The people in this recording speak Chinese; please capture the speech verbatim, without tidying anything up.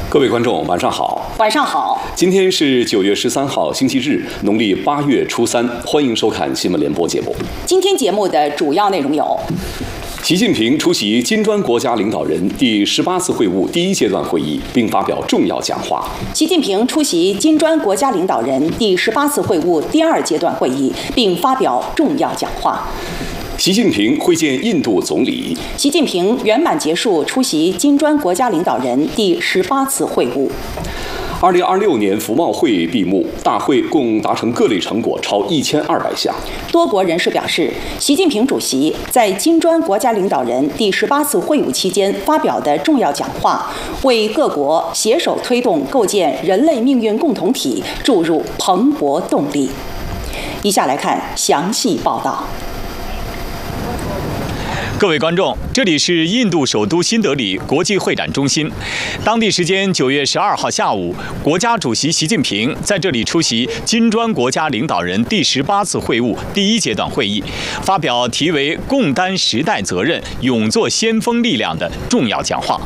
各位观众，晚上好。 晚上好。 今天是九月十三号，星期日，农历八月初三。欢迎收看新闻联播节目。 今天节目的主要内容有： 习近平出席金砖国家领导人第十八次会晤第一阶段会议，并发表重要讲话。 习近平出席金砖国家领导人第十八次会晤第二阶段会议，并发表重要讲话。 习近平会见印度总理。 习近平圆满结束出席金砖国家领导人第十八次会晤。 二零二六年服贸会闭幕，大会共达成各类成果超一千二百项。 多国人士表示，习近平主席在金砖国家领导人第十八次会晤期间发表的重要讲话，为各国携手推动构建人类命运共同体注入蓬勃动力。以下来看详细报道。 各位观众，这里是印度首都新德里国际会展中心。当地时间九月十二号下午，国家主席习近平在这里出席金砖国家领导人第十八次会晤第一阶段会议，发表题为“共担时代责任，勇做先锋力量”的重要讲话。